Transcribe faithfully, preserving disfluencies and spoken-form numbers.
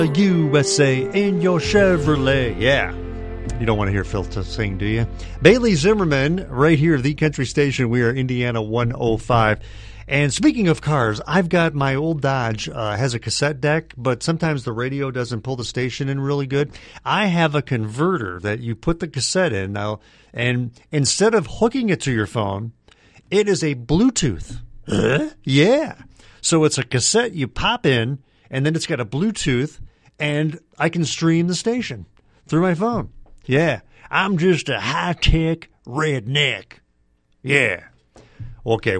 U S A in your Chevrolet. Yeah. You don't want to hear Phil sing, do you? Bailey Zimmerman, right here at the country station. We are Indiana one oh five. And speaking of cars, I've got my old Dodge, uh, has a cassette deck, but sometimes the radio doesn't pull the station in really good. I have a converter that you put the cassette in now, and instead of hooking it to your phone, it is a Bluetooth. Huh? Yeah. So it's a cassette you pop in, and then it's got a Bluetooth, and I can stream the station through my phone. Yeah. I'm just a high-tech redneck. Yeah. Okay.